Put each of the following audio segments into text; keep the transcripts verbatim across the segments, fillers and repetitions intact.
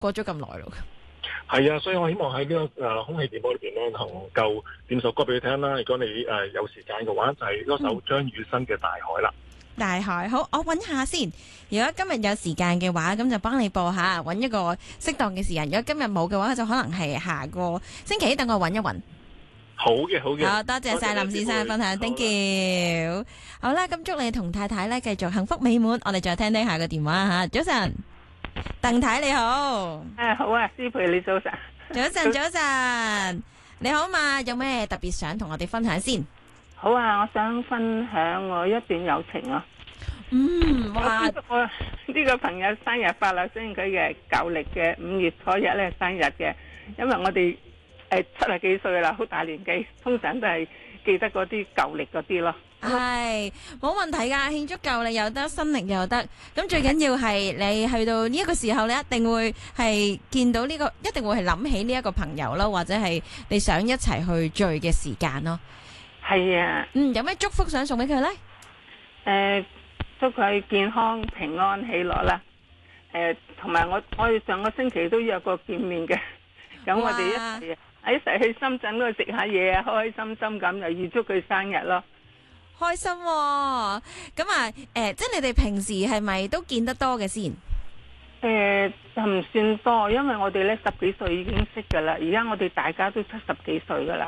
過咗咁耐咯。 係啊，所以我希望喺呢、這個誒、呃、空氣電波裏邊咧，能夠點首歌俾你聽啦。如果你誒、呃、有時間嘅話，就係、是、嗰首張雨生嘅《大海》啦。 大海，好，我揾下先。如果今日有時間嘅話，咁就幫你播下，揾一個適當嘅時間。如果今日冇嘅話，就可能係下個星期，等我揾一揾。 好嘅，好嘅。 好多謝晒林先生嘅分享 ，thank you。好啦，咁祝你同太太咧繼續幸福美滿。我哋再聽聽下個電話吓。早晨，鄧太你好。 誒，好啊，師培你早晨。 早晨，早晨，你好嘛？有咩特別想同我哋分享先？ 好啊，我想分享我一段友情啊。 嗯，哇！ 我呢個朋友生日快樂，雖然佢嘅舊曆嘅五月初一咧生日嘅，因為我哋誒七十幾歲啦，好大年紀，通常都係記得嗰啲舊曆嗰啲咯。 係冇問題噶，慶祝舊曆又得，新曆又得。咁最緊要係你去到呢一個時候，你一定會係見到呢個，一定會係諗起呢一個朋友咯，或者係你想一齊去聚嘅時間咯。 係啊， 嗯，有咩祝福想送俾佢呢？ 誒，祝佢健康、平安、喜樂啦。誒，同埋我我哋上個星期都約過見面嘅，咁我哋一齊喺一齊去深圳嗰度食下嘢啊，開開心心咁，又預祝佢生日咯。 開心喎！咁啊，誒，即係你哋平時係咪都見得多嘅先？ 誒，就唔算多，因為我哋咧十幾歲已經識噶啦，而家我哋大家都七十幾歲噶啦。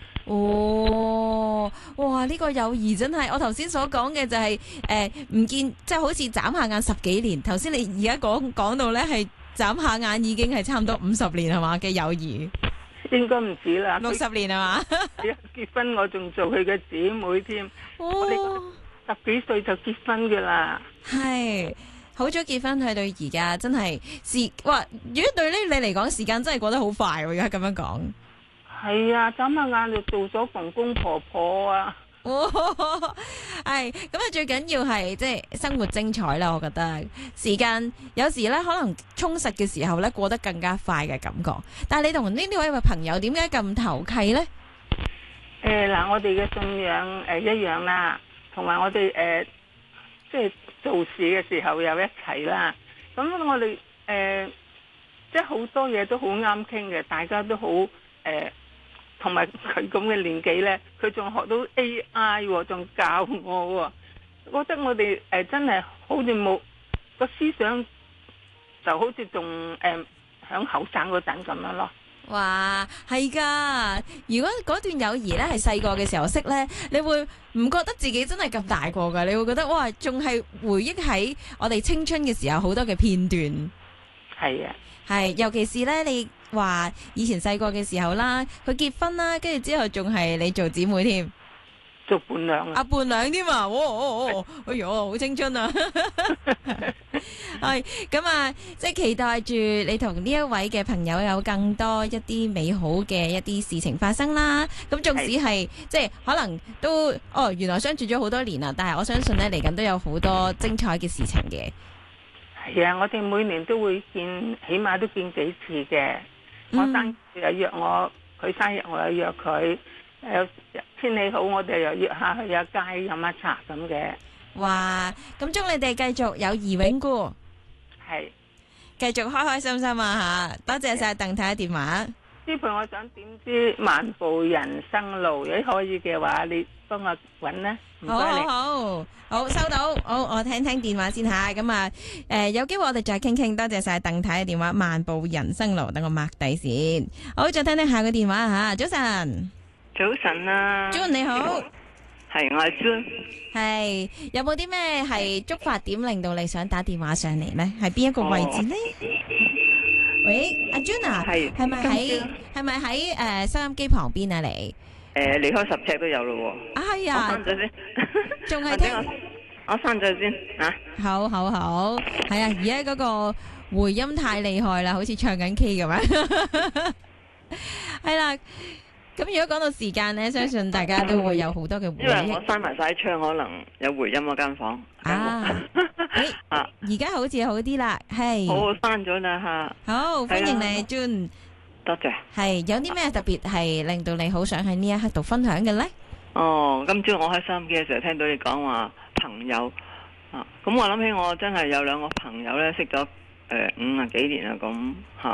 哦，哇！呢個友誼真係，我頭先所講嘅就係誒唔見，即係好似眨下眼十幾年。頭先你而家講講到咧係眨下眼已經係差唔多五十年係嘛嘅友誼。 應該唔止啦， 六十年係嘛？ 結婚我仲做佢嘅姊妹添。 哦， 我哋十幾歲就結婚噶啦。 係好早結婚，去到而家真係時哇！如果對呢你嚟講，時間真係過得好快喎。而家咁樣講， 係啊，眨下眼就做咗公公婆婆啊。 哦，係咁啊！最緊要係即係生活精彩啦。我覺得時間有時咧，可能充實嘅時候咧，過得更加快嘅感覺。但係你同呢呢位朋友點解咁投契呢？ 誒，嗱，我哋嘅信仰誒一樣啦，同埋我哋誒即係做事嘅時候又一齊啦。咁我哋誒即係好多嘢都好啱傾嘅，大家都好誒。同埋佢咁嘅年紀呢，佢仲學到 A I 喎，仲教我喎，覺得我哋誒真係好似冇個思想，就好似仲誒響後生嗰陣咁樣咯。 哇，係噶！如果嗰段友誼呢係細個嘅時候識呢，你會唔覺得自己真係咁大個噶？你會覺得哇，仲係回憶喺我哋青春嘅時候好多嘅片段。 係啊， 係，尤其是呢，你話以前細個嘅時候啦，佢結婚啦，跟住之後仲係你做姊妹添， 做伴娘啊，伴娘添啊！哦哦哦，哎喲，好青春啊！係咁啊，即係期待住你同呢一位嘅朋友有更多一啲美好嘅一啲事情發生啦。咁縱使係即係可能都哦，原來相處咗好多年啦，但係我相信呢，嚟緊都有好多精彩嘅事情嘅。 係啊，我哋每年都會見，起碼都見幾次嘅。我生日又約我，佢生日我又約佢。誒，天氣好，我哋又約下去下街飲下茶咁嘅。 哇！咁祝你哋繼續友誼永固， 係繼續開開心心啊吓！多謝晒鄧太嘅電話。 師傅，我想點知漫步人生路，如果可以嘅話，你幫我揾啦。 好好好，好收到，好，我聽聽電話先吓。咁啊，誒，有機會我哋再傾傾。多謝晒鄧太嘅電話，漫步人生路，等我擘底先。好，再聽聽下個電話吓。早晨， 早晨啊 June 你好， 係我係 June， 係有冇啲咩係觸發點令到你想打電話上嚟呢？係邊一個位置呢？哦、喂，阿 June 啊，係係咪喺係咪喺誒收音機旁邊啊？你？ 誒，離開十尺都有咯喎。 啊係啊， 我刪咗先， 仲係聽我我刪咗先啊。 好好好，係啊，而家嗰個回音太厲害啦，好似唱緊 K 咁樣。係啦，咁如果講到時間咧，相信大家都會有好多嘅回憶。 因為我閂埋晒窗，可能有回音嗰間房。 啊，誒，啊，而家好似好啲啦，係。 好，閂咗啦吓。 好，歡迎你 June。 多謝。 係有啲咩特別係令到你好想喺呢一刻度分享嘅咧？ 哦，今朝我開收音機嘅時候聽到你講話朋友啊，咁我諗起我真係有兩個朋友咧，識咗誒五啊幾年啦咁嚇。